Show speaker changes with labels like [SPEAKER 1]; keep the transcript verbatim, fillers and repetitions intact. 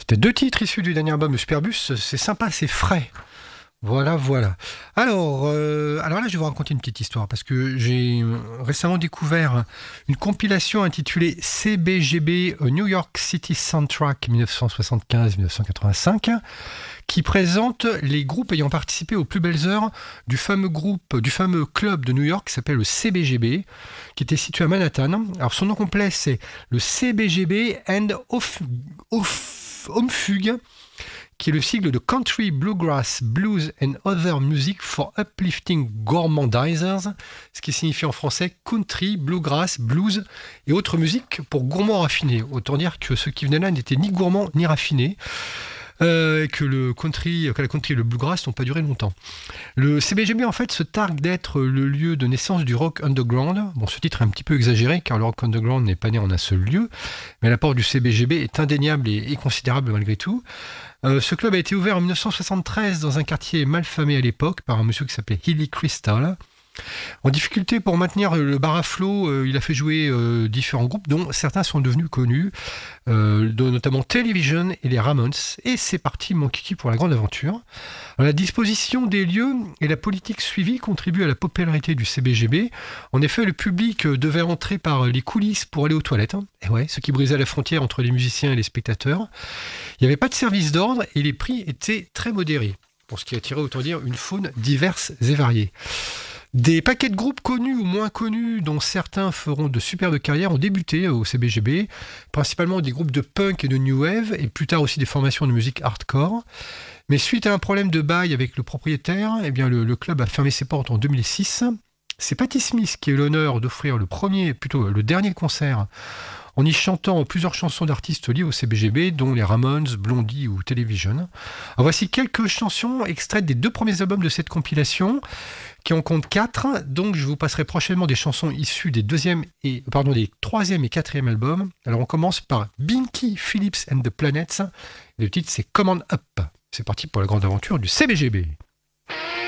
[SPEAKER 1] C'était deux titres issus du dernier album de Superbus, c'est sympa, c'est frais. Voilà, voilà. Alors, euh, alors là, je vais vous raconter une petite histoire parce que j'ai récemment découvert une compilation intitulée C B G B New York City Soundtrack dix-neuf cent soixante-quinze à dix-neuf cent quatre-vingt-cinq qui présente les groupes ayant participé aux plus belles heures du fameux groupe, du fameux club de New York qui s'appelle le C B G B, qui était situé à Manhattan. Alors, son nom complet, c'est le C B G B and Off, Off, Home Fugue, qui est le sigle de Country, Bluegrass, Blues and Other Music for Uplifting Gourmandizers, ce qui signifie en français Country, Bluegrass, Blues et autres musiques pour gourmands raffinés. Autant dire que ceux qui venaient là n'étaient ni gourmands ni raffinés. Euh, que le country, que la country et le bluegrass n'ont pas duré longtemps. Le C B G B en fait se targue d'être le lieu de naissance du rock underground. Bon, ce titre est un petit peu exagéré car le rock underground n'est pas né en un seul lieu, mais l'apport du C B G B est indéniable et, et considérable malgré tout. Euh, ce club a été ouvert en dix-neuf cent soixante-treize dans un quartier malfamé à l'époque par un monsieur qui s'appelait Hilly Crystal. En difficulté pour maintenir le bar à flot, euh, il a fait jouer euh, différents groupes dont certains sont devenus connus, euh, notamment Television et les Ramones. Et c'est parti mon kiki pour la grande aventure. Alors, la disposition des lieux et la politique suivie contribuent à la popularité du C B G B. En effet, le public devait entrer par les coulisses pour aller aux toilettes. Hein. Et ouais, ce qui brisait la frontière entre les musiciens et les spectateurs. Il n'y avait pas de service d'ordre et les prix étaient très modérés, pour ce qui attirait autant dire une faune diverse et variée. Des paquets de groupes connus ou moins connus, dont certains feront de superbes carrières, ont débuté au C B G B, principalement des groupes de punk et de new wave, et plus tard aussi des formations de musique hardcore. Mais suite à un problème de bail avec le propriétaire, eh bien le, le club a fermé ses portes en deux mille six. C'est Patti Smith qui a eu l'honneur d'offrir le premier, plutôt le dernier concert, en y chantant plusieurs chansons d'artistes liés au C B G B, dont les Ramones, Blondie ou Television. Alors voici quelques chansons extraites des deux premiers albums de cette compilation, qui en compte quatre. Donc je vous passerai prochainement des chansons issues des deuxième et pardon des troisième et quatrième albums. Alors on commence par Binky Phillips and the Planets. Le titre c'est Come On Up. C'est parti pour la grande aventure du C B G B.